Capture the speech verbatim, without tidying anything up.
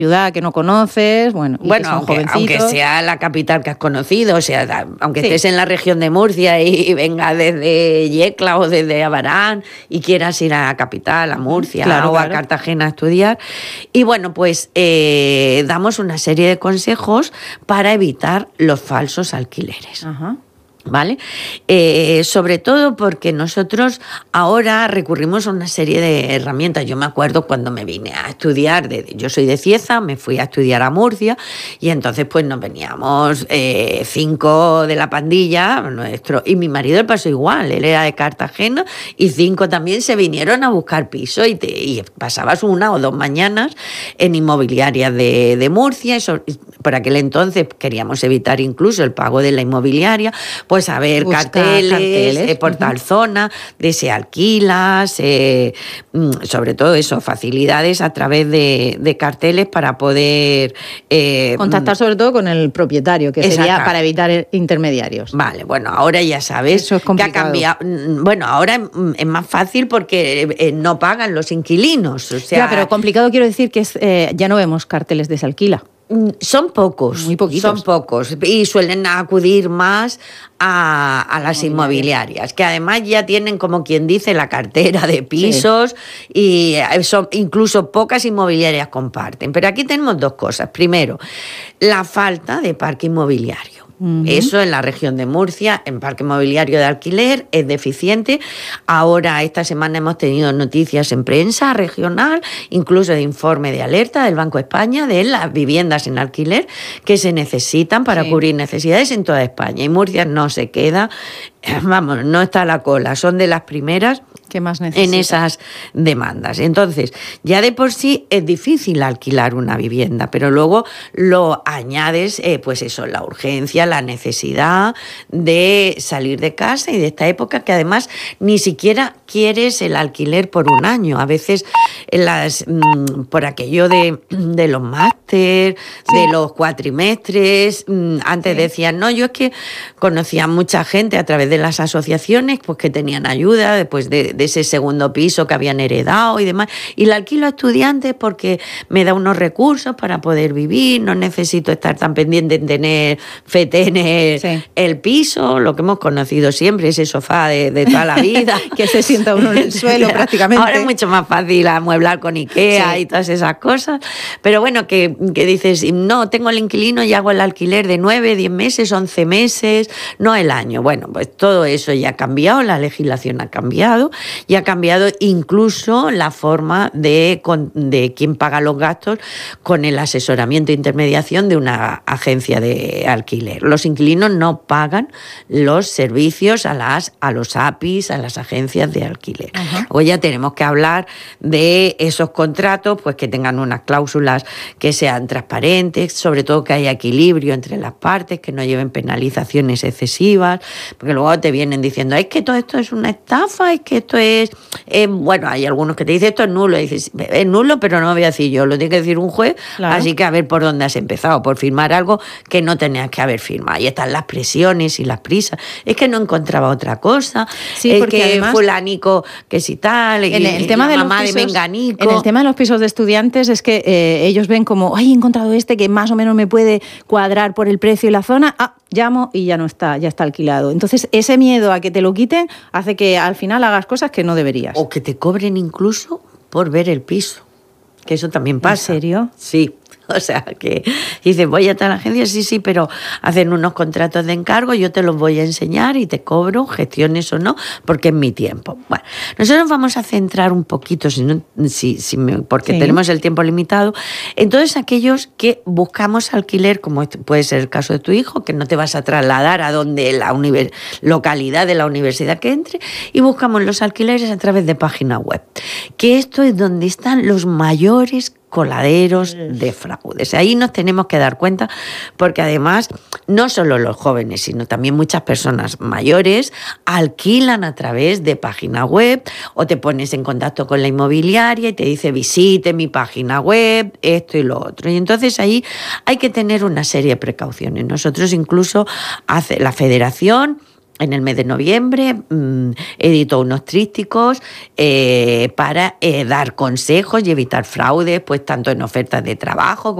ciudad que no conoces, bueno, y bueno que son aunque, jovencitos. aunque sea la capital que has conocido, o sea, aunque Sí. estés en la región de Murcia y venga desde Yecla o desde Abarán y quieras ir a la capital, a Murcia Claro, o claro. a Cartagena a estudiar. Y bueno, pues eh, damos una serie de consejos para evitar los falsos alquileres. Ajá. ¿Vale? Eh, sobre todo porque nosotros ahora recurrimos a una serie de herramientas. Yo me acuerdo cuando me vine a estudiar, de, yo soy de Cieza, me fui a estudiar a Murcia y entonces pues nos veníamos eh, cinco de la pandilla nuestro, y mi marido le pasó igual, él era de Cartagena y cinco también se vinieron a buscar piso y, te, y pasabas una o dos mañanas en inmobiliarias de, de Murcia. Eso, por aquel entonces queríamos evitar incluso el pago de la inmobiliaria, pues a ver Buscar carteles, carteles. eh, por tal Uh-huh. zona, de se alquilas, eh, sobre todo eso, facilidades a través de, de carteles para poder... Eh, Contactar sobre todo con el propietario, que sería exacto. para evitar intermediarios. Vale, bueno, ahora ya sabes Eso es que ha complicado. cambiado. Bueno, ahora es más fácil porque eh, no pagan los inquilinos. O sea, Ya, pero complicado quiero decir que es, eh, ya no vemos carteles de se alquila. Son pocos, Muy poquitos. son pocos y suelen acudir más a, a las inmobiliarias, que además ya tienen, como quien dice, la cartera de pisos, sí. Y son, incluso pocas inmobiliarias comparten. Pero aquí tenemos dos cosas. Primero, la falta de parque inmobiliario. Uh-huh. Eso en la región de Murcia, en parque inmobiliario de alquiler, es deficiente. Ahora, esta semana hemos tenido noticias en prensa regional, incluso de informe de alerta del Banco de España, de las viviendas en alquiler que se necesitan para sí. cubrir necesidades en toda España. Y Murcia no se queda, vamos, no está a la cola, son de las primeras ¿Qué más necesita? En esas demandas. Entonces, ya de por sí es difícil alquilar una vivienda, pero luego lo añades, eh, pues eso, la urgencia, la necesidad de salir de casa y de esta época que además ni siquiera quieres el alquiler por un año. A veces las, mmm, por aquello de, de los máster, sí. de los cuatrimestres, mmm, antes sí. decían, no, yo es que conocía a mucha gente a través de las asociaciones pues que tenían ayuda después de, de ese segundo piso que habían heredado y demás, y la alquilo a estudiantes porque me da unos recursos para poder vivir, no necesito estar tan pendiente en tener fetener sí. el piso, lo que hemos conocido siempre, ese sofá de, de toda la vida. Que se sienta uno en el suelo prácticamente. Ahora es mucho más fácil amueblar con Ikea sí. y todas esas cosas, pero bueno, que, que dices, no, tengo el inquilino y hago el alquiler de nueve, diez meses, once meses, no el año. Bueno, pues todo eso ya ha cambiado, la legislación ha cambiado y ha cambiado incluso la forma de, de quién paga los gastos con el asesoramiento e intermediación de una agencia de alquiler. Los inquilinos no pagan los servicios a, las, a los A P Is, a las agencias de alquiler. Uh-huh. Hoy ya tenemos que hablar de esos contratos, pues que tengan unas cláusulas que sean transparentes, sobre todo que haya equilibrio entre las partes, que no lleven penalizaciones excesivas, porque luego te vienen diciendo, es que todo esto es una estafa, es que esto es, eh, bueno, hay algunos que te dicen esto es nulo, y dices, es nulo, pero no lo voy a decir yo, lo tiene que decir un juez, claro. Así que a ver por dónde has empezado, por firmar algo que no tenías que haber firmado. Ahí están las presiones y las prisas, es que no encontraba otra cosa, sí, es porque que además, fulanico que si tal, en y, el y tema la de mamá los pisos, de menganico. En el tema de los pisos de estudiantes es que eh, ellos ven como, ay, he encontrado este que más o menos me puede cuadrar por el precio y la zona, ah, llamo y ya no está, ya está alquilado. Entonces, ese miedo a que te lo quiten hace que al final hagas cosas que no deberías. O que te cobren incluso por ver el piso, que eso también pasa. ¿En serio? Sí. O sea, que dices, voy a tal agencia, sí, sí, pero hacen unos contratos de encargo, yo te los voy a enseñar y te cobro, gestiones o no, porque es mi tiempo. Bueno, nosotros vamos a centrar un poquito, si no, si, si me, porque sí. tenemos el tiempo limitado, en todos aquellos que buscamos alquiler, como puede ser el caso de tu hijo, que no te vas a trasladar a donde la univers- localidad de la universidad que entre, y buscamos los alquileres a través de página web, que esto es donde están los mayores coladeros de fraudes. Ahí nos tenemos que dar cuenta porque además no solo los jóvenes, sino también muchas personas mayores alquilan a través de página web o te pones en contacto con la inmobiliaria y te dice visite mi página web, esto y lo otro. Y entonces ahí hay que tener una serie de precauciones. Nosotros incluso hace la Federación en el mes de noviembre, mmm, editó unos trípticos eh, para eh, dar consejos y evitar fraudes, pues tanto en ofertas de trabajo